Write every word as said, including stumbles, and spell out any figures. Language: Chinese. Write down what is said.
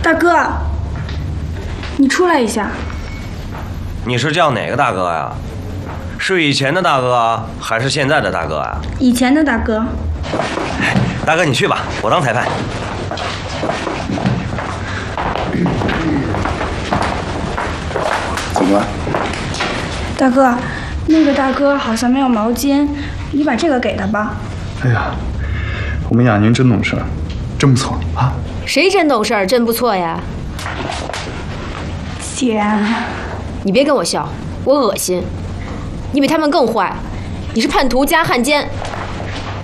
大哥，你出来一下。 你是叫哪个大哥呀？是以前的大哥啊，还是现在的大哥啊？ 以前的大哥。 大哥，你去吧，我当裁判。 怎么了？ 大哥，那个大哥好像没有毛巾，你把这个给他吧。 哎呀，我们雅宁真懂事，真不错啊。 谁真懂事儿，真不错呀。 姐， 你别跟我笑，我恶心。你比他们更坏，你是叛徒加汉奸。